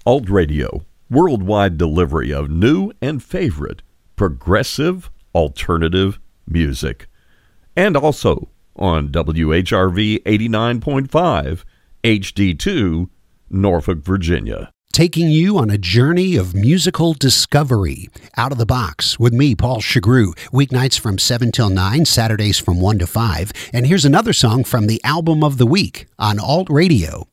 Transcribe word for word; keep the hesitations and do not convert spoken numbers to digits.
Alt Radio, worldwide delivery of new and favorite progressive alternative music. And also on W H R V eighty-nine point five, H D two, Norfolk, Virginia. Taking you on a journey of musical discovery. Out of the Box with me, Paul Chagru. Weeknights from seven till nine, Saturdays from one to five. And here's another song from the Album of the Week on Alt Radio.